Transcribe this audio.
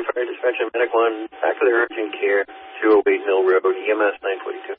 Fire Dispatch and Medic 1, back to the urgent care, 208 Mill Road, EMS 942.